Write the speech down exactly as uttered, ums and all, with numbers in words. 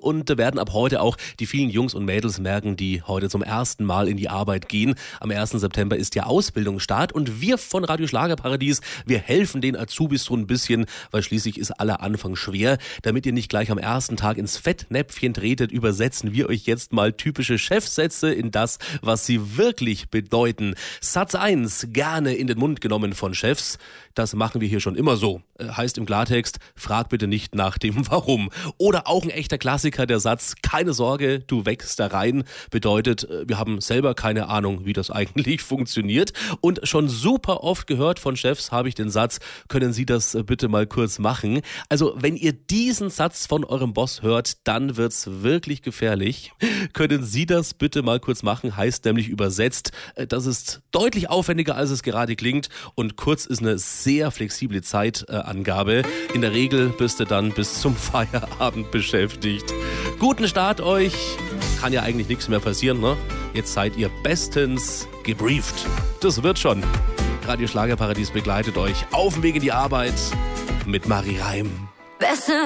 und werden ab heute auch die vielen Jungs und Mädels merken, die heute zum ersten Mal in die Arbeit gehen. Am ersten September ist ja Ausbildungsstart und wir von Radio Schlagerparadies, wir helfen den Azubis so ein bisschen, weil schließlich ist aller Anfang schwer. Damit ihr nicht gleich am ersten Tag ins Fettnäpfchen tretet, übersetzen wir euch jetzt mal typische Chefsätze in das, was sie wirklich bedeuten. Satz eins, gerne in den Mund genommen von Chefs. Das machen wir hier schon immer so. Heißt im Klartext, frag bitte nicht nach dem Warum. Oder auch ein echter Klassiker, der Satz, keine Sorge, du wächst da rein. Bedeutet, wir haben selber keine Ahnung, wie das eigentlich funktioniert. Und schon super oft gehört von Chefs habe ich den Satz, können Sie das bitte mal kurz machen? Also wenn ihr diesen Satz von eurem Boss hört, dann wird's wirklich gefährlich. Können Sie das bitte mal kurz machen? Heißt nämlich übersetzt, das ist deutlich aufwendiger, als es gerade klingt. Und kurz ist eine sehr flexible Zeitangabe. In der Regel bist du dann bis zum Feierabend beschäftigt. Guten Start euch. Kann ja eigentlich nichts mehr passieren, ne? Jetzt seid ihr bestens gebrieft. Das wird schon. Radio Schlagerparadies begleitet euch auf dem Weg in die Arbeit mit Marie Reim. Besser